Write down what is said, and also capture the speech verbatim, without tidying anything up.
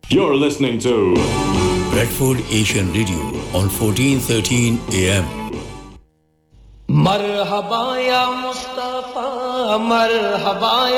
You're listening to Bradford Asian Radio on fourteen thirteen A M. Marhaba ya Mustafa, marhaba